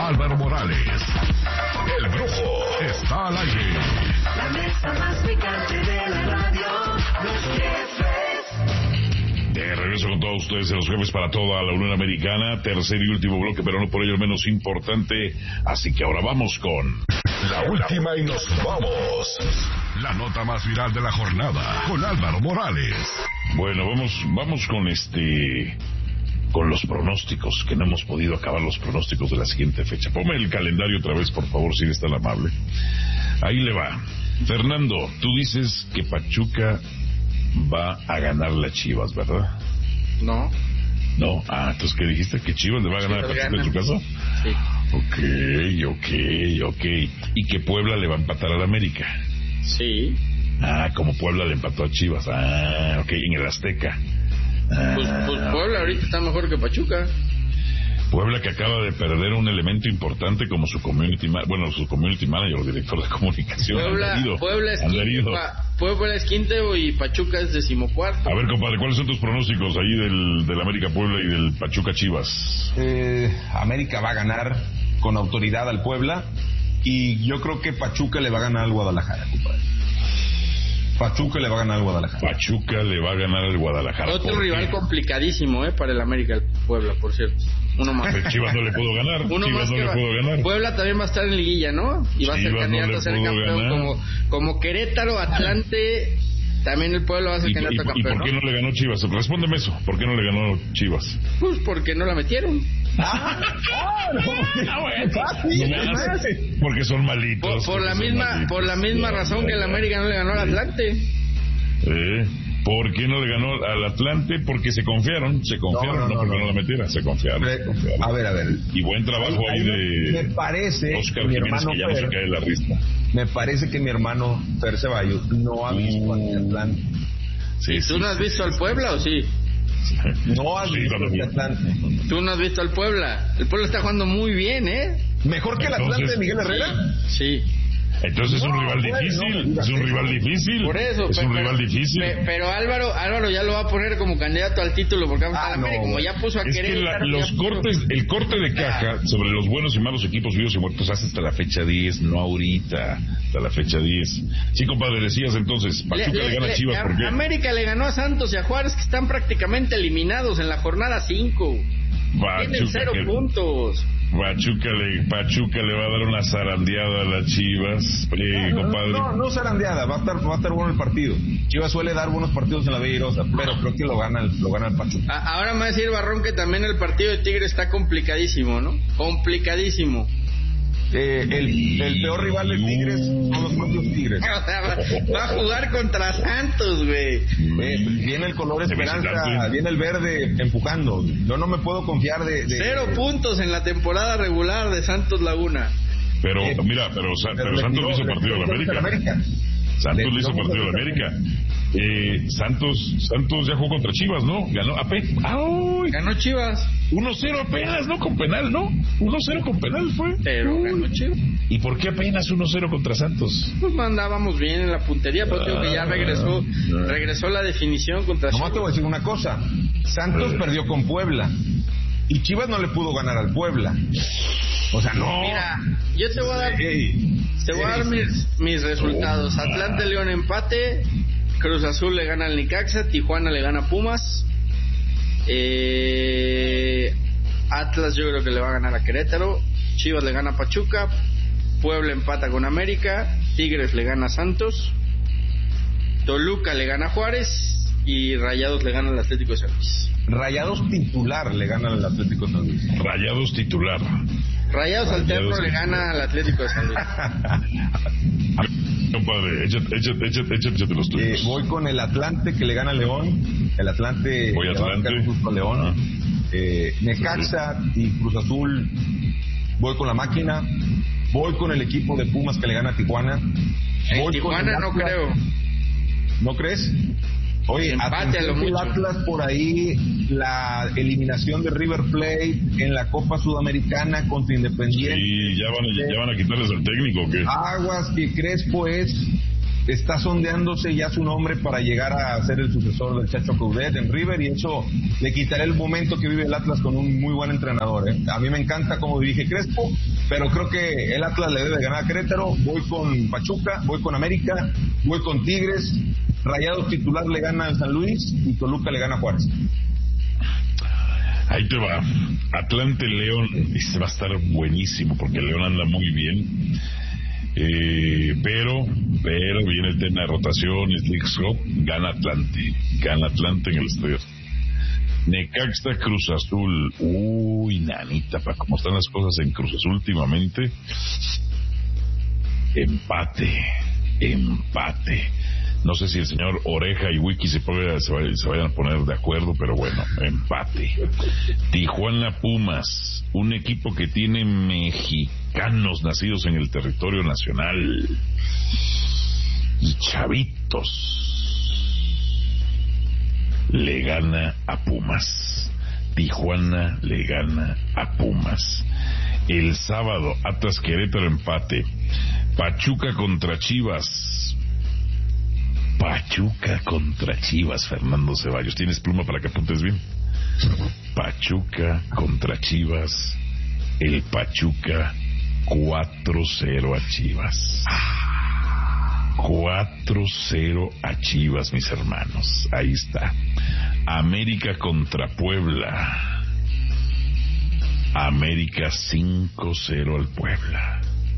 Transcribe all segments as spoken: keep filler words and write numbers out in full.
Álvaro Morales. El Brujo está al aire. La mesa más picante de la radio, los jefes. De regreso con todos ustedes en los jefes para toda la Unión Americana, tercer y último bloque, pero no por ello el menos importante, así que ahora vamos con la última y nos vamos. La nota más viral de la jornada con Álvaro Morales. Bueno, vamos, vamos con este, con los pronósticos, que no hemos podido acabar los pronósticos de la siguiente fecha. Ponme el calendario otra vez, por favor, si eres tan amable. Ahí le va. Fernando, tú dices que Pachuca va a ganar la Chivas, ¿verdad? No. No, ah, entonces ¿qué dijiste? ¿Que Chivas le va a ganar a Pachuca en su casa? Sí. Ok, ok, ok. ¿Y que Puebla le va a empatar al América? Sí. Ah, como Puebla le empató a Chivas. Ah, ok, en el Azteca. Ah, Pues, pues Puebla ahorita está mejor que Pachuca. Puebla que acaba de perder un elemento importante como su community ma- bueno, su community manager o director de comunicación. Puebla, Andarido, Puebla, es Andarido. quinto, Puebla es quinto y Pachuca es decimocuarto. A ver, compadre, ¿cuáles son tus pronósticos ahí del, del América Puebla y del Pachuca Chivas? Eh, América va a ganar con autoridad al Puebla y yo creo que Pachuca le va a ganar al Guadalajara, compadre. Pachuca le va a ganar al Guadalajara. Pachuca le va a ganar al Guadalajara. Otro rival complicadísimo, eh, para el América, el Puebla, por cierto. Uno más. Pero Chivas no le pudo ganar. Uno Chivas más no que le va. pudo ganar. Puebla también va a estar en liguilla, ¿no? Y va a ser Chivas candidato no le a ser pudo campeón ganar. como, como Querétaro, Atlante. También el Puebla va a ser ¿Y, y, candidato a ¿Y campeón, por qué ¿no? no le ganó Chivas? Respóndeme eso. ¿Por qué no le ganó Chivas? Pues porque no la metieron. Porque son malitos. Por, por la porque son misma malitos. por la misma razón que el América no le ganó al Atlante. Eh, ¿Por qué no le ganó al Atlante? Porque se confiaron, se confiaron, no, No, no, no, porque no. no la metiera, se confiaron, se confiaron. A ver, a ver. Y buen trabajo ahí, Ahí de me parece Oscar que mi Jiménez, hermano que ya no se Fer- cae de la rista. Me parece que mi hermano Fer Ceballos no ha visto al Atlante. Sí, ¿Tú sí, no has sí, visto al sí, Puebla o sí? sí. No ha Sí, visto todavía. al Atlante. ¿Tú no has visto al Puebla? El Puebla está jugando muy bien, ¿eh? ¿Mejor que el Atlante Entonces- de Miguel Herrera? Sí. Entonces es un No, rival bueno, difícil, no me digas es un eso. rival difícil. Por eso. Es pe- un pero, rival difícil. pe- pero Álvaro Álvaro ya lo va a poner como candidato al título porque va a estar Ah, en América. no, Como ya puso a Es que la- Querétaro. los ya puso- cortes, el corte de caja sobre los buenos y malos equipos vivos y muertos hace hasta la fecha diez, no ahorita, hasta la fecha diez. Sí, compadre, decías entonces, Pachuca le, Le- gana a le- Chivas, a- ¿por qué? América le ganó a Santos y a Juárez, que están prácticamente eliminados en la jornada cinco. Tienen cero que- puntos. Pachuca le, Pachuca le va a dar una zarandeada a las Chivas. Oye, No, compadre. no, no zarandeada, va a estar, va a estar bueno el partido. Chivas suele dar buenos partidos en la Bella Irosa, pero creo que lo gana el, lo gana el Pachuca. A- ahora me va a decir Barrón que también el partido de Tigres está complicadísimo, ¿no? Complicadísimo. Eh, el, el peor rival de Tigres son los propios Tigres. O sea, va, va a jugar contra Santos, güey. Eh, viene el color De esperanza, visitante. viene el verde empujando. Yo no me puedo confiar de... de- Cero de- puntos en la temporada regular de Santos Laguna. Pero, Eh, mira, pero, Sa- pero le Santos tiró- le hizo le partido a la tiró América. contra América. Santos Le le hizo tiró partido a la contra América. Eh, Santos, Santos ya jugó contra Chivas, ¿no? Ganó apenas. ¡Ay! Ganó Chivas, uno cero apenas, ¿no? Con penal, ¿no? uno cero con penal fue. pero ganó Chivas. ¿Y por qué apenas uno cero contra Santos? Pues andábamos bien en la puntería, pero digo que ya regresó, regresó la definición contra Nomás te voy a Chivas. decir una cosa. Santos Eh. perdió con Puebla. Y Chivas no le pudo ganar al Puebla. O sea, no. Mira, yo te voy a dar, Ey, te voy a dar ey, mis, mis resultados. Atlante León empate, Cruz Azul le gana al Necaxa, Tijuana le gana a Pumas, eh, Atlas yo creo que le va a ganar a Querétaro, Chivas le gana a Pachuca, Puebla empata con América, Tigres le gana a Santos, Toluca le gana a Juárez y Rayados le gana al Atlético de San Luis. Rayados titular le gana al Atlético de San Luis. Rayados titular. Rayados al Rayados Terro le titular. gana al Atlético de San Luis. Compadre, échate, échate, échate, échate, échate los Eh, tuyos. voy con el Atlante que le gana a León. El Atlante Voy le va a Atlante. sacar un susto a León. Ah. Eh, Necaxa y Cruz Azul. Voy con la máquina. Voy con el equipo de Pumas que le gana a Tijuana. En Voy con Tijuana el no Atlas. creo. ¿No crees? Oye, Empate a lo atención que el mucho. Atlas por ahí, la eliminación de River Plate en la Copa Sudamericana contra Independiente. Y ya van, a- ya van a quitarles al técnico, ¿o qué? Aguas que Crespo es está sondeándose ya su nombre para llegar a ser el sucesor del Chacho Coudet en River, y eso le quitará el momento que vive el Atlas con un muy buen entrenador, ¿eh? A mí me encanta cómo dirige Crespo, pero creo que el Atlas le debe ganar a Querétaro. Voy con Pachuca, voy con América, voy con Tigres, Rayados titular le gana a San Luis y Toluca le gana a Juárez. Ahí te va. Atlante León, este va a estar buenísimo porque León anda muy bien. Eh, pero, pero viene el tema de rotaciones, Leagues Cup, gana Atlante, gana Atlante en el estadio. Necaxa Cruz Azul, uy, nanita, para cómo están las cosas en Cruz Azul últimamente. Empate, empate. No sé si el señor Oreja y Wiki se, puede, se, vayan, se vayan a poner de acuerdo, pero bueno, empate. Tijuana Pumas, un equipo que tiene mexicanos nacidos en el territorio nacional y chavitos, le gana a Pumas. Tijuana le gana a Pumas. El sábado, Atlas Querétaro, empate. Pachuca contra Chivas. Pachuca contra Chivas, Fernando Ceballos. ¿Tienes pluma para que apuntes bien? Pachuca contra Chivas. El Pachuca cuatro cero a Chivas. cuatro cero a Chivas, mis hermanos. Ahí está. América contra Puebla. América cinco cero al Puebla.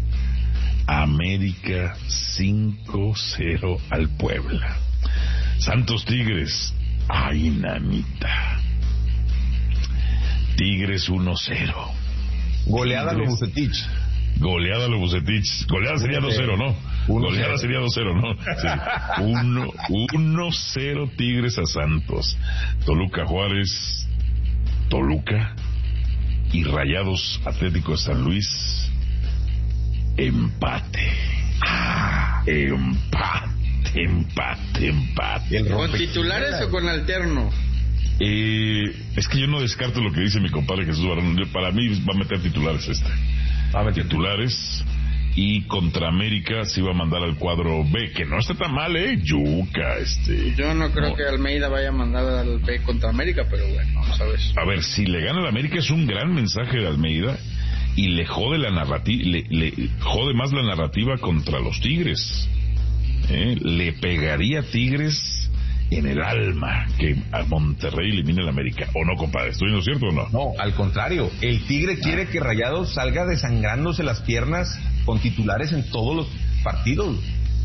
América cinco cero al Puebla. Santos Tigres, ay, nanita. Tigres uno cero. Goleada lo Bucetich. Goleada lo Bucetich. Goleada sería dos cero, ¿no? Goleada sería dos cero, ¿no? Sí. uno cero Tigres a Santos. Toluca Juárez, Toluca y Rayados Atlético de San Luis. Empate. Ah, empate, empate, empate. ¿Con titulares o con alterno? Eh, es que yo no descarto lo que dice mi compadre Jesús Barón. Para mí va a meter titulares este. Va a meter titulares. Y contra América se iba a mandar al cuadro B, que no está tan mal, ¿eh? Yuca, este. Yo no creo no. que Almeida vaya a mandar al B contra América, pero bueno, vamos a ver. A ver, si le gana al América es un gran mensaje de Almeida. Y le jode la narrativa, le, le jode más la narrativa contra los Tigres. ¿Eh? Le pegaría a Tigres en el alma que a Monterrey elimine el América. ¿O no, compadre? ¿Estoy en lo cierto o no? No, al contrario. El Tigre quiere que Rayados salga desangrándose las piernas con titulares en todos los partidos.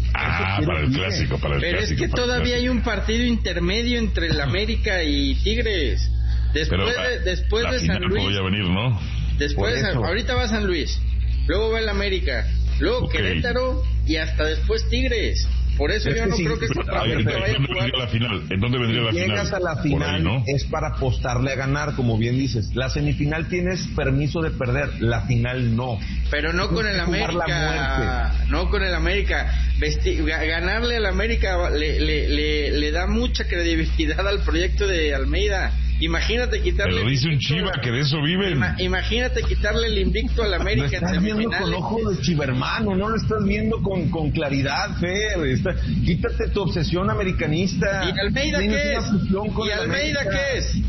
Ah, para el clásico, para el Pero clásico. Pero es que todavía hay un partido intermedio entre el América y Tigres. Después Pero, de, después la de final San Luis. podría venir, ¿no? Después, ahorita va San Luis, luego va el América, luego okay. Querétaro y hasta después Tigres. Por eso es yo no sí, creo que pero, este partido vaya a jugar. Vendría la final? ¿En dónde vendría la final? Llegas a la final, ahí, ¿no? Es para apostarle a ganar, como bien dices. La semifinal tienes permiso de perder, la final no. Pero no con el América, no con el América. Vesti- ganarle al América le, le, le, le da mucha credibilidad al proyecto de Almeida. Imagínate quitarle. Pero dice un Chiva que de eso viven. Ima, imagínate quitarle el invicto al América. Lo estás viendo con ojo de chivermano, no lo estás viendo con, con claridad, Fer. Está, quítate tu obsesión americanista. ¿Y Almeida qué es? ¿Y Almeida qué es?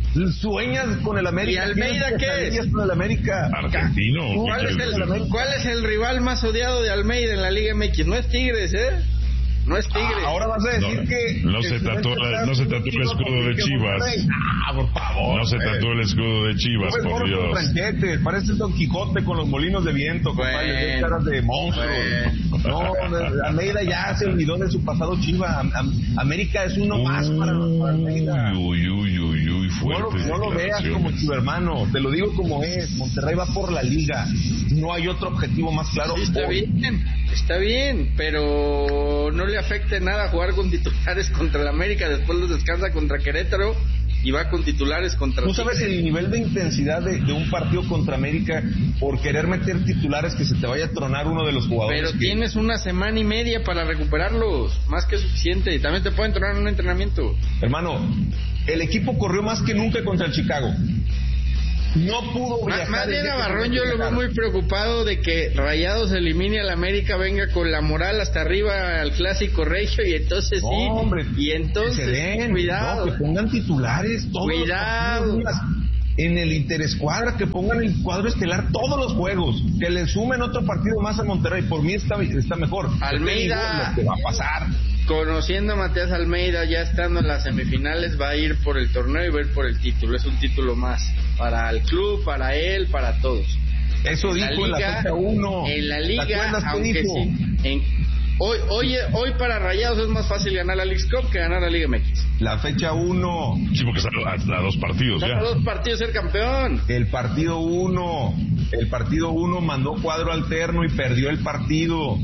Sueñas con el América. ¿Y Almeida qué es? Con el América. Argentino. ¿Cuál es, el, ¿Cuál es el rival más odiado de Almeida en la Liga M X? No es Tigres, ¿eh? No es Tigre. Ah, ahora vas a decir no, que... No se tatuó la, no se tatuó el escudo de Chivas. Ah, por favor. No se tatuó el escudo de Chivas, no, por Dios. Franquete, parece Don Quijote con los molinos de viento, bueno, compadre, caras de monstruos. Bueno. No, Almeida ya se olvidó de su pasado Chiva. Am, América es uno más uh, para, para Almeida. Uy, uy, uy, uy, fuerte. No, lo, no lo veas como chivermano, te lo digo como es. Monterrey va por la liga. No hay otro objetivo más claro. Sí, está hoy. bien, está bien, pero no le afecta nada jugar con titulares contra el América, después los descansa contra Querétaro y va con titulares contra... ¿Tú sabes el nivel de intensidad de, de un partido contra América por querer meter titulares que se te vaya a tronar uno de los jugadores? Pero que... tienes una semana y media para recuperarlos, más que suficiente, y también te pueden tronar en un entrenamiento. Hermano, el equipo corrió más que nunca contra el Chicago. no pudo viajar. Más bien a Barrón yo lo veo viajar. muy preocupado de que Rayados elimine al América, venga con la moral hasta arriba al clásico regio y entonces No, sí, hombre, y entonces que se den, cuidado, no, que pongan titulares todos los cuidado. partidos, en el interescuadra, que pongan el cuadro estelar todos los juegos, que le sumen otro partido más a Monterrey. Por mí está, está mejor. Almeida, lo que va a pasar. Conociendo a Matías Almeida, ya estando en las semifinales, va a ir por el torneo y va a ir por el título. Es un título más para el club, para él, para todos. Eso En la dijo en la liga, fecha uno. en la ¿Te liga, acuerdas qué aunque dijo? sí, en, hoy, hoy, hoy para Rayados es más fácil ganar la Leagues Cup que ganar la Liga M X. La fecha uno. Sí, porque están a, a dos partidos Son ya. dos partidos ser campeón. El partido uno. El partido uno mandó cuadro alterno y perdió el partido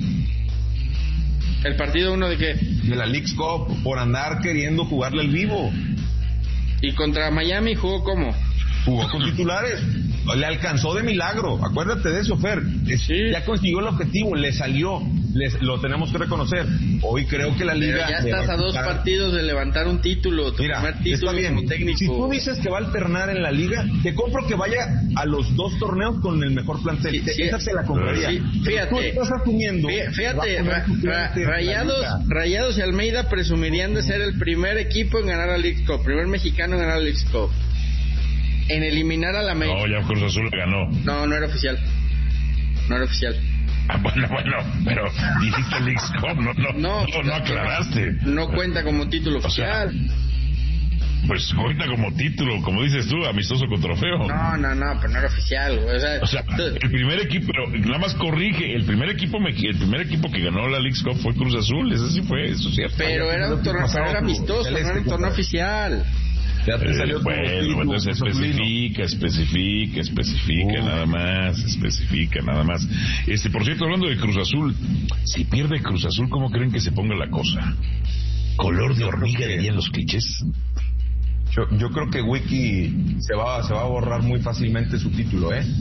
¿El partido uno de qué? de la Leagues Cup por andar queriendo jugarle al vivo. Y contra Miami jugó como. Jugó con titulares, le alcanzó de milagro, acuérdate de eso, Fer. Es- Sí. Ya consiguió el objetivo, le salió, les, lo tenemos que reconocer. Hoy creo que la Pero liga... ya le estás va a dos quitar- partidos de levantar un título, tu Mira, primer título está bien. como técnico. Si tú dices que va a alternar en la liga, te compro que vaya a los dos torneos con el mejor plantel. Sí, Te- sí. Esa te la compraría. Sí, Pero fíjate. tú estás asumiendo. Fí- que va a Fíjate, poner Ra- tu Ra- suplente en la Rayados, liga. Rayados y Almeida presumirían de ser el primer equipo en ganar la Leagues Cup, primer mexicano en ganar la Leagues Cup. En eliminar a la América. No, ya Cruz Azul ganó. No, no era oficial. No era oficial. Ah, bueno, bueno, pero dijiste Leagues Cup, no, no, No, no, no aclaraste. No cuenta como título O sea, oficial. Pues ahorita como título, como dices tú, amistoso con trofeo. No, no, no, pero no era oficial, güey. O sea, O sea, tú- el primer equipo, pero nada más corrige, el primer equipo me- el primer equipo que ganó la Leagues Cup fue Cruz Azul, eso sí fue, eso es cierto. pero era un torneo, pero era amistoso, no era un torneo oficial. Ya te Eh, salió tu bueno, espíritu bueno, se cruzazulino. especifica, especifica, especifica, Uh. nada más, especifica, nada más. Este, por cierto, hablando de Cruz Azul, si pierde Cruz Azul, ¿cómo creen que se ponga la cosa? ¿Color de hormiga dirían los clichés? Yo, yo creo que Wiki se va, se va a borrar muy fácilmente su título, ¿eh?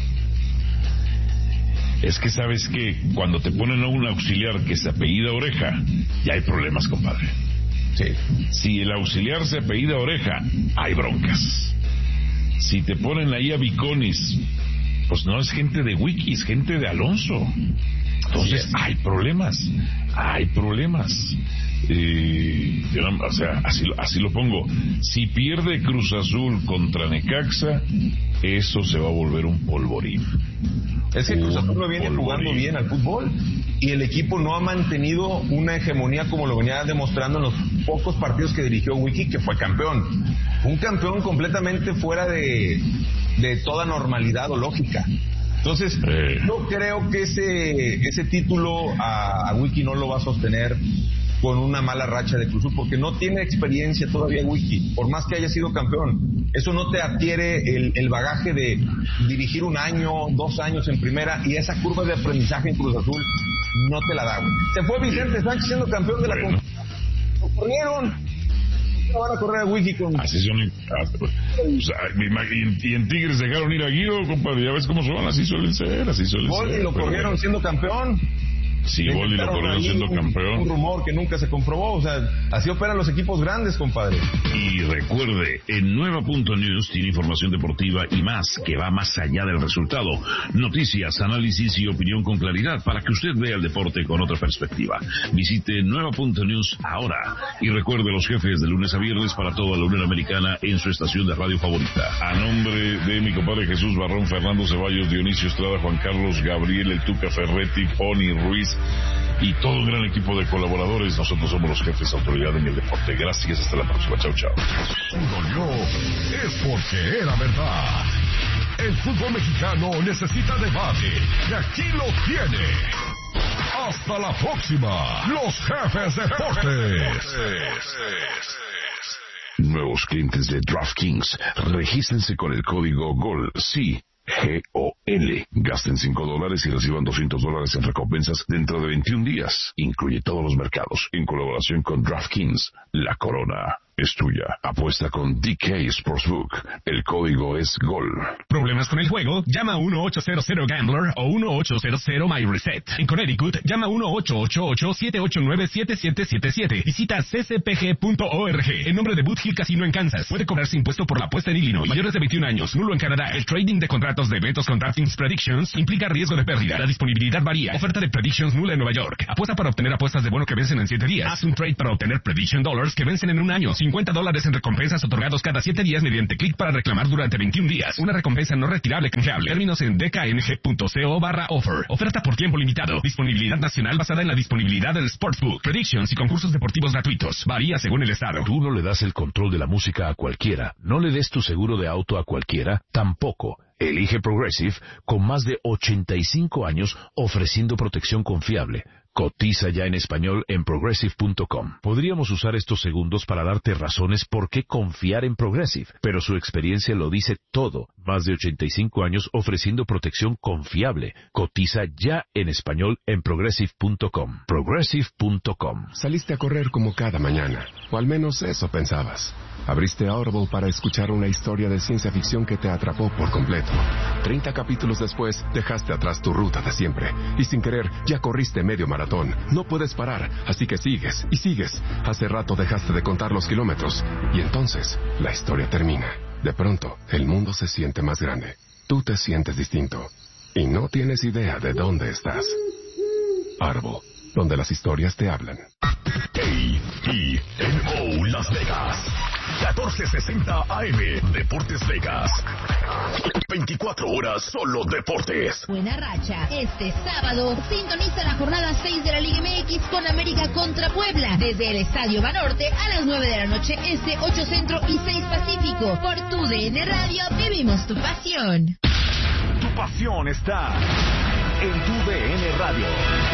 Es que sabes que cuando te ponen a un auxiliar que se apellida Oreja, ya hay problemas, compadre. Sí. Si el auxiliar se apellida Oreja, hay broncas. Si te ponen ahí a Viconis, pues no es gente de Wiki, es gente de Alonso. Entonces hay problemas, hay problemas. Eh, yo no- o sea, así, lo- así lo pongo. Si pierde Cruz Azul contra Necaxa, eso se va a volver un polvorín. Es que Cruz Un Azul no viene polvorín. jugando bien al fútbol y el equipo no ha mantenido una hegemonía como lo venía demostrando en los pocos partidos que dirigió Wiki, que fue campeón. Un campeón completamente fuera de, de toda normalidad o lógica. Entonces, Eh. yo creo que ese ese título a, a Wiki no lo va a sostener con una mala racha de Cruz Azul, porque no tiene experiencia todavía Wiki, por más que haya sido campeón. Eso no te adquiere el, el bagaje de dirigir un año, dos años en primera, y esa curva de aprendizaje en Cruz Azul no te la da, güey. Se fue Vicente Sánchez siendo campeón de la Bueno. Conca- Lo corrieron. No van a correr a Wiki con... Así son. O sea, me imag- y en Tigres dejaron ir a Guido, compadre, ya ves cómo son, así suelen ser, así suelen Gol ser. y lo pero corrieron bueno. siendo campeón. Sí, Le Gol y lo inventaron corrieron ahí siendo un- campeón. Un rumor que nunca se comprobó, o sea, así operan los equipos grandes, compadre. Y recuerde, en Nueva Punto News tiene información deportiva y más, que va más allá del resultado. Noticias, análisis y opinión con claridad para que usted vea el deporte con otra perspectiva. Visite Nueva Punto News ahora y recuerde los jefes de lunes a viernes para toda la Unión Americana en su estación de radio favorita. A nombre de mi compadre Jesús Barrón, Fernando Ceballos, Dionisio Estrada, Juan Carlos, Gabriel El Tuca Ferretti, Pony Ruiz y todo un gran equipo de colaboradores, nosotros somos los jefes de autoridad en el deporte. Gracias, hasta la próxima. Chao, chao. Si dolió, es porque era verdad. El fútbol mexicano necesita debate y aquí lo tiene. Hasta la próxima, los jefes deportes. Nuevos clientes de DraftKings, regístrense con el código GOL, sí, G O L. Gasten cinco dólares y reciban doscientos dólares en recompensas dentro de veintiún días. Incluye todos los mercados, en colaboración con DraftKings, La Corona. es tuya. Apuesta con D K Sportsbook. El código es GOL. ¿Problemas con el juego? Llama a uno ocho cero cero Gambler o uno ocho cero cero My Reset. En Connecticut, llama a uno ocho ocho ocho siete ocho nueve siete siete siete siete. Visita c c p g punto org. En nombre de Boot Hill Casino en Kansas. Puede cobrarse impuesto por la apuesta en Illinois. Mayores de veintiún años. Nulo en Canadá. El trading de contratos de eventos con DraftKings Predictions implica riesgo de pérdida. La disponibilidad varía. Oferta de Predictions nula en Nueva York. Apuesta para obtener apuestas de bono que vencen en siete días. Haz un trade para obtener Prediction Dollars que vencen en un año. cincuenta dólares en recompensas otorgados cada siete días mediante clic para reclamar durante veintiún días. Una recompensa no retirable canjeable. Términos en d k n g punto co barra offer. Oferta por tiempo limitado. Disponibilidad nacional basada en la disponibilidad del Sportsbook. Predictions y concursos deportivos gratuitos. Varía según el estado. Tú no le das el control de la música a cualquiera. No le des tu seguro de auto a cualquiera. Tampoco. Elige Progressive con más de ochenta y cinco años ofreciendo protección confiable. Cotiza ya en español en progressive punto com. Podríamos usar estos segundos para darte razones por qué confiar en Progressive, pero su experiencia lo dice todo. Más de ochenta y cinco años ofreciendo protección confiable. Cotiza ya en español en progressive punto com. progressive punto com. Saliste a correr como cada mañana, o al menos eso pensabas. Abriste Audible para escuchar una historia de ciencia ficción que te atrapó por completo. Treinta capítulos después, dejaste atrás tu ruta de siempre, y sin querer, ya corriste medio maratón. No puedes parar, así que sigues y sigues. Hace rato dejaste de contar los kilómetros, y entonces, la historia termina. De pronto, el mundo se siente más grande. Tú te sientes distinto, y no tienes idea de dónde estás. Audible, donde las historias te hablan. K I N O Las Vegas. catorce sesenta A M. Deportes Vegas. veinticuatro horas solo deportes. Buena racha. Este sábado sintoniza la jornada seis de la Liga M X con América contra Puebla. Desde el Estadio Banorte a las nueve de la noche este, ocho Centro y seis Pacífico. Por tu D N Radio vivimos tu pasión. Tu pasión está en tu D N Radio.